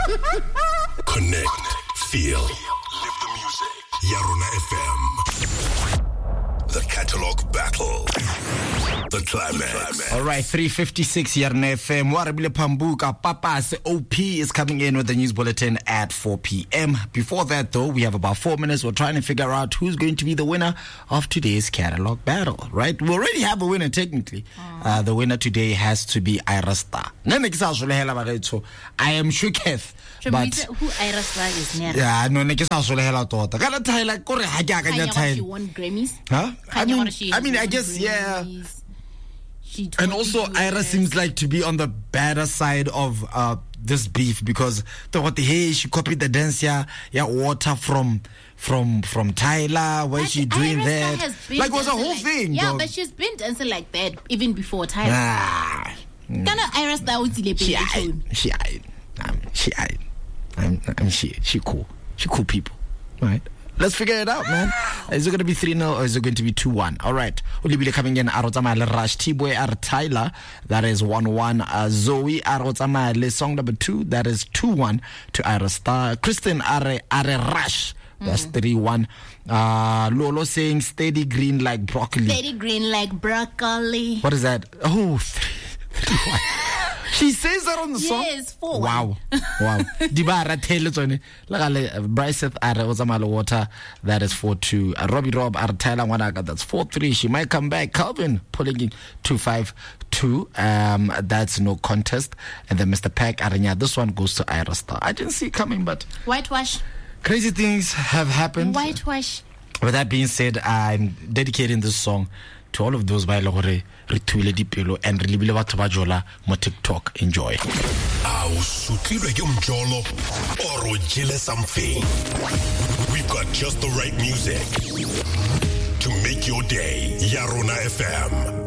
Connect, feel, live the music. Yarona FM. The catalog battle. The climax. All right, 3:56 Yarona FM. Warabile Pambuka Papa's OP is coming in with the news bulletin at 4 p.m. Before that, though, we have about 4 minutes. We're trying to figure out who's going to be the winner of today's catalog battle, right? We already have a winner, technically. The winner today has to be Ira Star. I am Shuketh. But who Ira Star is near? Yeah, no, I She won Grammys. Huh? I mean, I guess, yeah. And also, Ira seems like to be on the better side of this beef because she copied the dance, yeah, water from Tyler. Why is she doing that? Like, it was a whole thing. Yeah, though. but she's been dancing like that even before Tyler. Ira Star She cool. She cool people. Right. Let's figure it out, man. Is it going to be 3-0 or is it going to be 2-1? All right. Ulibile coming in. Arotamale Rush. T-Boy Ar Tyler. That is 1-1. Zoe Arotamale. Song number 2. That is 2-1 to Ira Star. Kristen Are Rush. That's 3-1. Lolo saying steady green like broccoli. Steady green like broccoli. What is that? Oh, 3-1. She says that on the song? Yes, 4-1. Wow. Dibara Taylor Bryce Ozamalo Water, that is 4-2. Robbie Rob Artela Wanaga, that's 4-3. She might come back. Calvin pulling in 2-5-2. That's no contest. And then Mr. Pack Aranya, this one goes to Ira Star. I didn't see it coming, but whitewash. Crazy things have happened. Whitewash. With that being said, I'm dedicating this song to all of those by Lore, Rituile Dipelo, and Relibile Batabajola, Mo TikTok. Enjoy. Or something. We've got just the right music to make your day. Yarona FM.